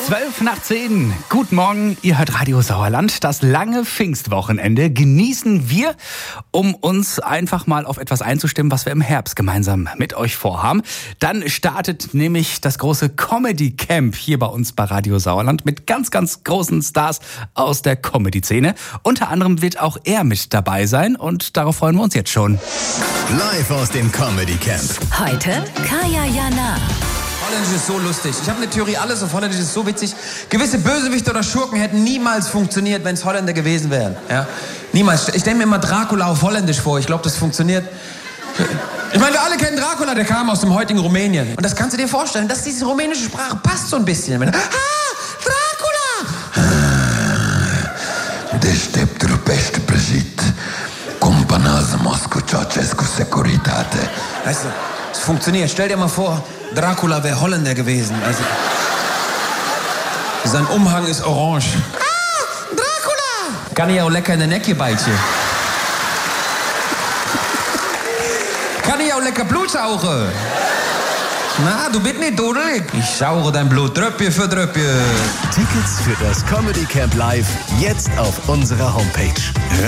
12:10. Guten Morgen, ihr hört Radio Sauerland. Das lange Pfingstwochenende genießen wir, um uns einfach mal auf etwas einzustimmen, was wir im Herbst gemeinsam mit euch vorhaben. Dann startet nämlich das große Comedy Camp hier bei uns bei Radio Sauerland mit ganz, ganz großen Stars aus der Comedy-Szene. Unter anderem wird auch er mit dabei sein und darauf freuen wir uns jetzt schon. Live aus dem Comedy Camp. Heute Kaya Jana. Holländisch ist so lustig. Ich habe eine Theorie, alles auf Holländisch ist so witzig. Gewisse Bösewichte oder Schurken hätten niemals funktioniert, wenn es Holländer gewesen wären. Ja? Niemals. Ich stelle mir immer Dracula auf Holländisch vor. Ich glaube, das funktioniert. Ich meine, wir alle kennen Dracula, der kam aus dem heutigen Rumänien. Und das kannst du dir vorstellen, dass diese rumänische Sprache passt so ein bisschen. Dracula! Deștept rupește prăjit. Companați Moscow Ceausescu Securitate. Weißt du, es funktioniert. Stell dir mal vor, Dracula wäre Holländer gewesen. Also, sein Umhang ist orange. Dracula! Kann ich auch lecker in den Necke bijtje. Kann ich auch lecker Blut saugen? Na, du bist nicht dodelig. Ich sauge dein Blut Tröpfchen für Tröpfchen. Tickets für das Comedy Camp Live jetzt auf unserer Homepage.